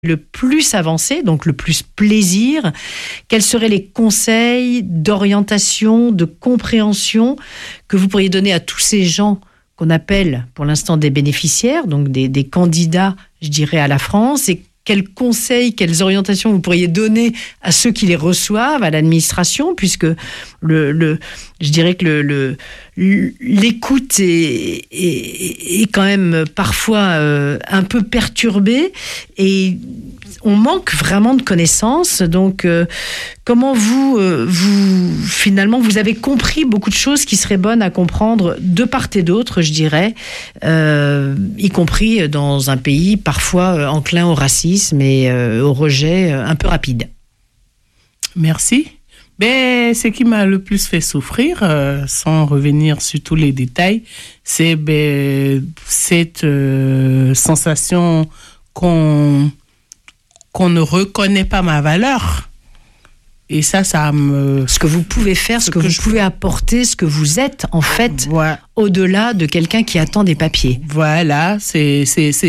le plus avancé, donc le plus plaisir, quels seraient les conseils d'orientation, de compréhension que vous pourriez donner à tous ces gens qu'on appelle pour l'instant des bénéficiaires, donc des candidats, je dirais, à la France, et quels conseils, quelles orientations vous pourriez donner à ceux qui les reçoivent, à l'administration, puisque je dirais que l'écoute est quand même parfois un peu perturbée et on manque vraiment de connaissances. Donc, comment vous finalement, vous avez compris beaucoup de choses qui seraient bonnes à comprendre de part et d'autre, je dirais, y compris dans un pays parfois enclin au racisme et au rejet un peu rapide. Merci. Ce qui m'a le plus fait souffrir, sans revenir sur tous les détails, c'est cette sensation qu'on ne reconnaît pas ma valeur. Et ça me... Ce que vous pouvez faire, ce que vous pouvez apporter, ce que vous êtes, en fait, voilà. Au-delà de quelqu'un qui attend des papiers. Voilà, c'est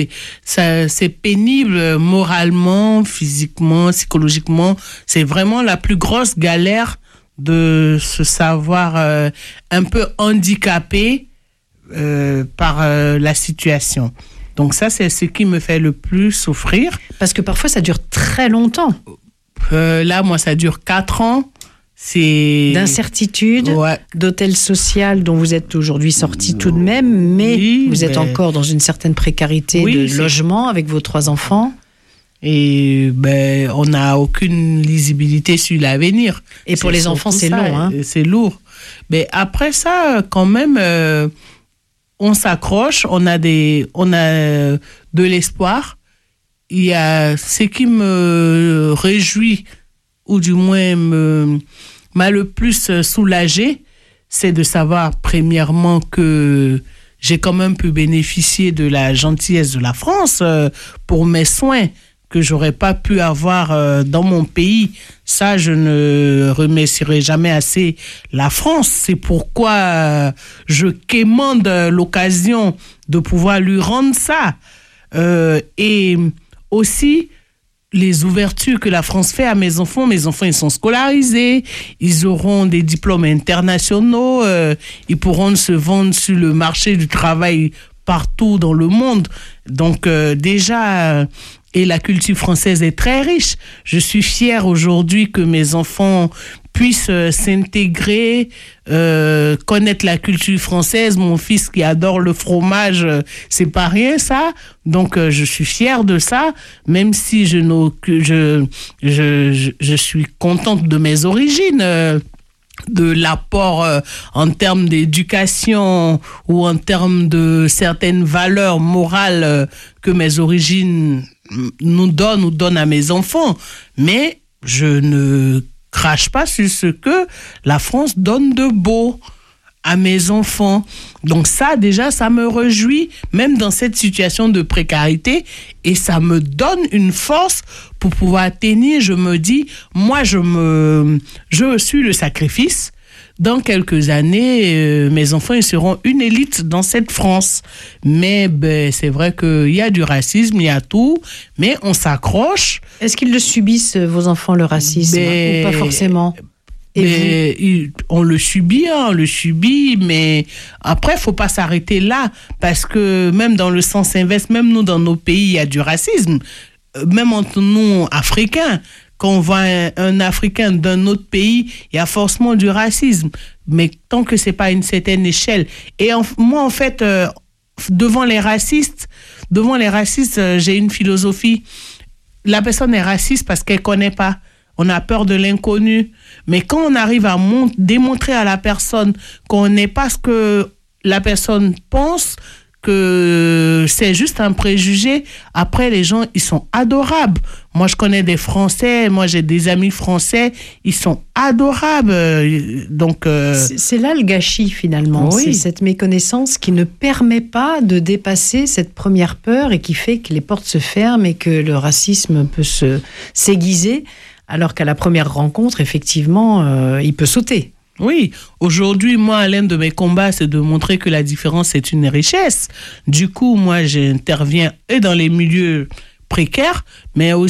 pénible moralement, physiquement, psychologiquement. C'est vraiment la plus grosse galère de se savoir un peu handicapé par la situation. Donc ça, c'est ce qui me fait le plus souffrir. Parce que parfois, ça dure très longtemps. Là, moi, ça dure 4 ans. C'est... D'incertitude, ouais. D'hôtel social dont vous êtes aujourd'hui sorti tout de même, mais oui, vous êtes encore dans une certaine précarité de logement avec vos 3 enfants. Et on n'a aucune lisibilité sur l'avenir. Et pour les enfants, c'est long. Hein. C'est lourd. Mais après ça, quand même, on s'accroche, on a de l'espoir. Il y a ce qui me réjouit, ou du moins m'a le plus soulagé, c'est de savoir premièrement que j'ai quand même pu bénéficier de la gentillesse de la France pour mes soins que j'aurais pas pu avoir dans mon pays. Ça, je ne remercierai jamais assez la France. C'est pourquoi je quémande l'occasion de pouvoir lui rendre ça. Et aussi, les ouvertures que la France fait à mes enfants, ils sont scolarisés, ils auront des diplômes internationaux, ils pourront se vendre sur le marché du travail partout dans le monde. Donc déjà, et la culture française est très riche. Je suis fière aujourd'hui que mes enfants puissent s'intégrer, connaître la culture française. Mon fils qui adore le fromage, c'est pas rien ça. Donc je suis fière de ça, même si je suis contente de mes origines. De l'apport en termes d'éducation ou en termes de certaines valeurs morales que mes origines nous donnent à mes enfants. Mais je ne crache pas sur ce que la France donne de beau à mes enfants. Donc ça, déjà, ça me réjouit, même dans cette situation de précarité, et ça me donne une force pour pouvoir tenir. Je me dis, moi, je suis le sacrifice. Dans quelques années, mes enfants ils seront une élite dans cette France. Mais c'est vrai qu'il y a du racisme, il y a tout, mais on s'accroche. Est-ce qu'ils le subissent, vos enfants, le racisme, ou pas forcément ? On le subit, mais après, il ne faut pas s'arrêter là, parce que même dans le sens inverse, même nous, dans nos pays, il y a du racisme. Même entre nous, Africains, quand on voit un Africain d'un autre pays, il y a forcément du racisme. Mais tant que ce n'est pas à une certaine échelle. Et moi, en fait, devant les racistes, j'ai une philosophie. La personne est raciste parce qu'elle ne connaît pas. On a peur de l'inconnu. Mais quand on arrive à démontrer à la personne qu'on n'est pas ce que la personne pense, que c'est juste un préjugé, après les gens, ils sont adorables. Moi, je connais des Français, moi j'ai des amis français, ils sont adorables. Donc, c'est là le gâchit finalement. Oui. C'est cette méconnaissance qui ne permet pas de dépasser cette première peur et qui fait que les portes se ferment et que le racisme peut s'aiguiser. Alors qu'à la première rencontre, effectivement, il peut sauter. Oui, aujourd'hui, moi, l'un de mes combats, c'est de montrer que la différence est une richesse. Du coup, moi, j'interviens et dans les milieux précaires, mais